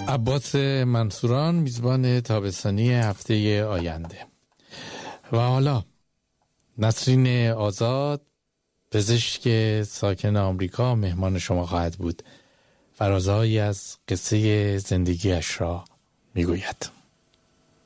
عباس منصوران، میزبان تابستانی هفته آینده. و حالا نسرین آزاد، پزشک ساکن آمریکا، مهمان شما خواهد بود. فرازهایی از قصه زندگیش را میگوید.